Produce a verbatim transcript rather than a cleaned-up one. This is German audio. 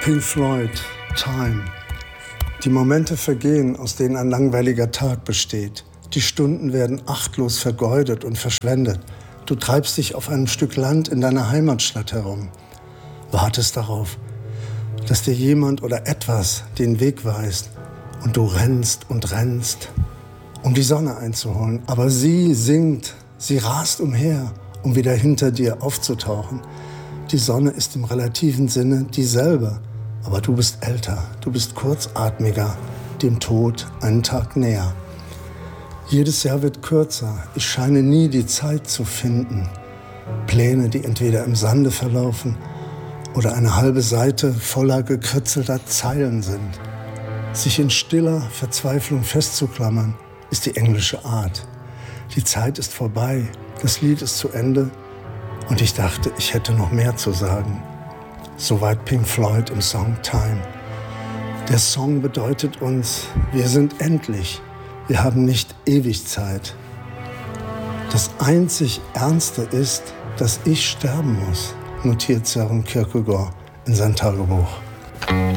Pink Floyd, Time. Die Momente vergehen, aus denen ein langweiliger Tag besteht. Die Stunden werden achtlos vergeudet und verschwendet. Du treibst dich auf einem Stück Land in deiner Heimatstadt herum. Wartest darauf, dass dir jemand oder etwas den Weg weist. Und du rennst und rennst, um die Sonne einzuholen. Aber sie singt, sie rast umher, um wieder hinter dir aufzutauchen. Die Sonne ist im relativen Sinne dieselbe. Aber du bist älter, du bist kurzatmiger, dem Tod einen Tag näher. Jedes Jahr wird kürzer, ich scheine nie die Zeit zu finden. Pläne, die entweder im Sande verlaufen oder eine halbe Seite voller gekritzelter Zeilen sind. Sich in stiller Verzweiflung festzuklammern, ist die englische Art. Die Zeit ist vorbei, das Lied ist zu Ende und ich dachte, ich hätte noch mehr zu sagen. Soweit Pink Floyd im Song Time. Der Song bedeutet uns, wir sind endlich, wir haben nicht ewig Zeit. Das einzig Ernste ist, dass ich sterben muss, notiert Søren Kierkegaard in sein Tagebuch.